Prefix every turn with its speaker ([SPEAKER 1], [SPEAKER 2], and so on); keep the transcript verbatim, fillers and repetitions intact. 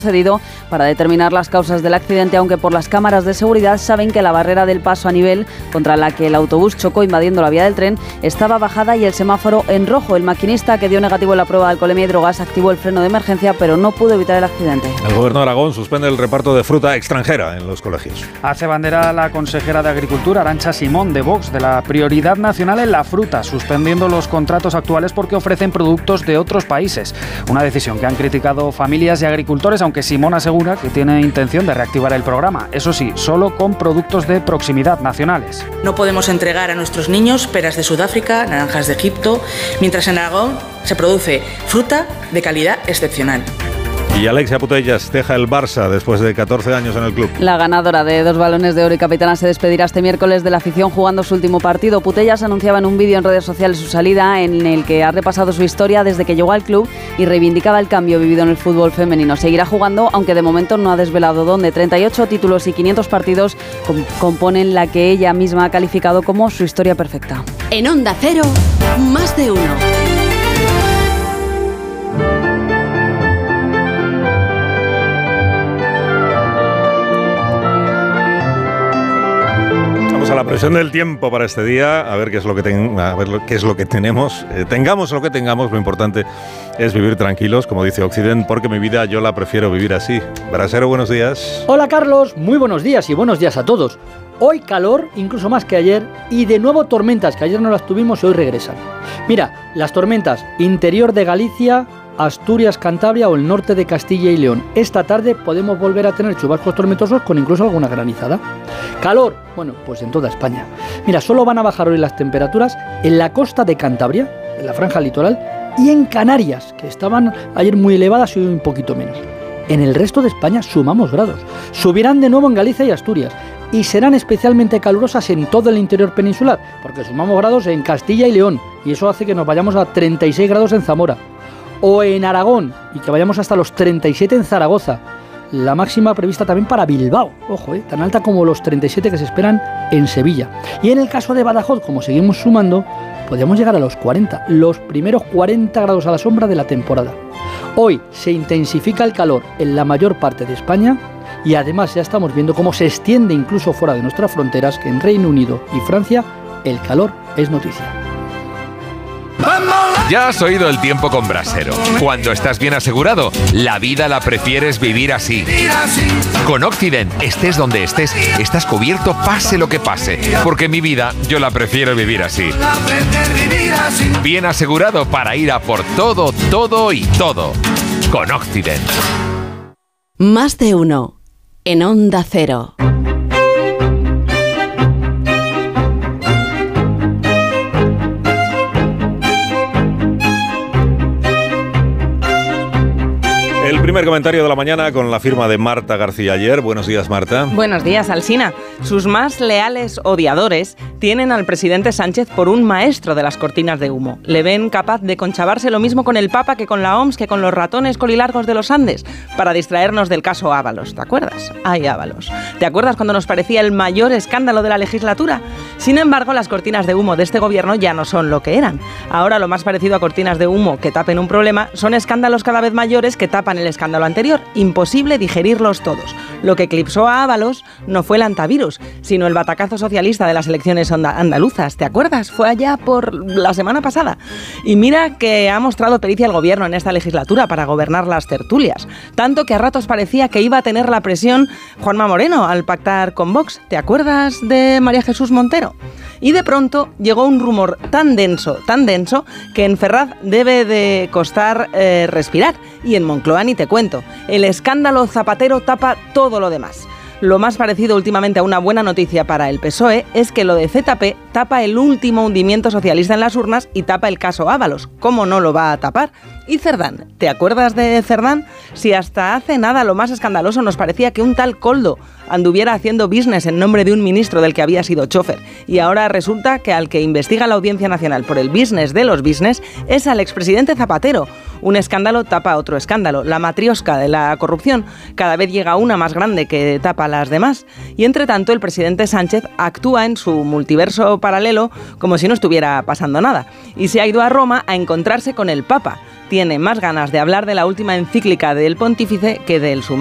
[SPEAKER 1] Cedido para determinar las causas del accidente, aunque por las cámaras de seguridad saben que la barrera del paso a nivel contra la que el autobús chocó invadiendo la vía del tren estaba bajada y el semáforo en rojo. El maquinista, que dio negativo en la prueba de alcoholemia y drogas, activó el freno de emergencia, pero no pudo evitar el accidente.
[SPEAKER 2] El gobierno de Aragón suspende el reparto de fruta extranjera en los colegios.
[SPEAKER 3] Hace bandera la consejera de Agricultura, Arantxa Simón, de Vox, de la prioridad nacional en la fruta, suspendiendo los contratos actuales porque ofrecen productos de otros países. Una decisión que han criticado familias y agricultores, aunque Simón asegura que tiene intención de reactivar el programa, eso sí, solo con productos de proximidad nacionales.
[SPEAKER 4] No podemos entregar a nuestros niños peras de Sudáfrica, naranjas de Egipto, mientras en Aragón se produce fruta de calidad excepcional.
[SPEAKER 2] Y Alexia Putellas deja el Barça después de catorce años en el club.
[SPEAKER 1] La ganadora de dos balones de oro y capitana se despedirá este miércoles de la afición jugando su último partido. Putellas anunciaba en un vídeo en redes sociales su salida, en el que ha repasado su historia desde que llegó al club y reivindicaba el cambio vivido en el fútbol femenino. Seguirá jugando, aunque de momento no ha desvelado dónde. treinta y ocho títulos y quinientos partidos componen la que ella misma ha calificado como su historia perfecta.
[SPEAKER 5] En Onda Cero, más de uno.
[SPEAKER 2] A la presión del tiempo para este día, a ver qué es lo que, ten, a ver lo, qué es lo que tenemos. Eh, tengamos lo que tengamos, lo importante es vivir tranquilos, como dice Occident, porque mi vida yo la prefiero vivir así. Brasero, buenos días.
[SPEAKER 6] Hola Carlos, muy buenos días y buenos días a todos. Hoy calor, incluso más que ayer, y de nuevo tormentas, que ayer no las tuvimos y hoy regresan. Mira, las tormentas interior de Galicia, Asturias, Cantabria o el norte de Castilla y León. Esta tarde podemos volver a tener chubascos tormentosos con incluso alguna granizada. Calor, bueno, pues en toda España. Mira, solo van a bajar hoy las temperaturas en la costa de Cantabria, en la franja litoral, y en Canarias, que estaban ayer muy elevadas y hoy un poquito menos. En el resto de España sumamos grados. Subirán de nuevo en Galicia y Asturias y serán especialmente calurosas en todo el interior peninsular, porque sumamos grados en Castilla y León y eso hace que nos vayamos a treinta y seis grados en Zamora. O en Aragón, y que vayamos hasta los treinta y siete en Zaragoza. La máxima prevista también para Bilbao, ojo, eh, tan alta como los treinta y siete que se esperan en Sevilla. Y en el caso de Badajoz, como seguimos sumando, podríamos llegar a los cuarenta, los primeros cuarenta grados a la sombra de la temporada. Hoy se intensifica el calor en la mayor parte de España y además ya estamos viendo cómo se extiende incluso fuera de nuestras fronteras, que en Reino Unido y Francia el calor es noticia.
[SPEAKER 7] Ya has oído el tiempo con Brasero. Cuando estás bien asegurado, la vida la prefieres vivir así. Con Occident, estés donde estés, estás cubierto pase lo que pase. Porque mi vida, yo la prefiero vivir así. Bien asegurado para ir a por todo, todo y todo. Con Occident.
[SPEAKER 5] Más de uno. En Onda Cero.
[SPEAKER 2] El primer comentario de la mañana con la firma de Marta García Aller. Buenos días, Marta.
[SPEAKER 8] Buenos días, Alsina. Sus más leales odiadores tienen al presidente Sánchez por un maestro de las cortinas de humo. Le ven capaz de conchavarse lo mismo con el Papa que con la O M S, que con los ratones colilargos de los Andes, para distraernos del caso Ábalos. ¿Te acuerdas? Ay, Ábalos. ¿Te acuerdas cuando nos parecía el mayor escándalo de la legislatura? Sin embargo, las cortinas de humo de este gobierno ya no son lo que eran. Ahora lo más parecido a cortinas de humo que tapen un problema son escándalos cada vez mayores que tapan el escándalo anterior. Imposible digerirlos todos. Lo que eclipsó a Ábalos no fue el antivirus, sino el batacazo socialista de las elecciones andaluzas. ¿Te acuerdas? Fue allá por la semana pasada. Y mira que ha mostrado pericia el gobierno en esta legislatura para gobernar las tertulias. Tanto que a ratos parecía que iba a tener la presión Juanma Moreno al pactar con Vox. ¿Te acuerdas de María Jesús Montero? Y de pronto llegó un rumor tan denso, tan denso, que en Ferraz debe de costar eh, respirar. Y en Moncloa ni te cuento. El escándalo Zapatero tapa todo lo demás. Lo más parecido últimamente a una buena noticia para el P S O E es que lo de Z P tapa el último hundimiento socialista en las urnas y tapa el caso Ábalos. ¿Cómo no lo va a tapar? ¿Y Cerdán? ¿Te acuerdas de Cerdán? Si hasta hace nada lo más escandaloso nos parecía que un tal Koldo anduviera haciendo business en nombre de un ministro del que había sido chofer. Y ahora resulta que al que investiga la Audiencia Nacional por el business de los business es al expresidente Zapatero. Un escándalo tapa otro escándalo. La matriosca de la corrupción cada vez llega una más grande que tapa las demás. Y entre tanto el presidente Sánchez actúa en su multiverso paralelo como si no estuviera pasando nada. Y se ha ido a Roma a encontrarse con el Papa. tiene más ganas de hablar de la última encíclica del pontífice que del sumario.